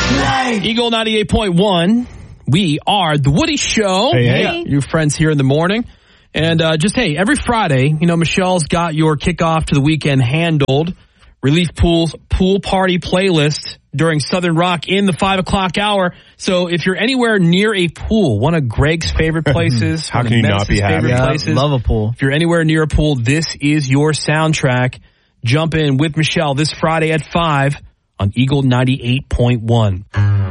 Eagle 98.1. We are The Woody Show. Hey. You friends here in the morning. And every Friday, Michelle's got your kickoff to the weekend handled. Relief Pool's pool party playlist during Southern Rock in the 5 o'clock hour. So if you're anywhere near a pool, one of Greg's favorite places, How can you not be happy? Places, love a pool. If you're anywhere near a pool, this is your soundtrack. Jump in with Michelle this Friday at 5 on Eagle 98.1.